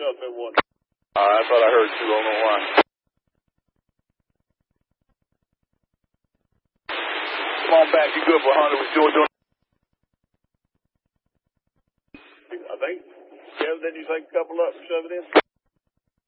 something in one. I thought I heard two. I don't know why. Come on back. You good for 100 with George? I think. Kevin, didn't you take a couple up and shove it in?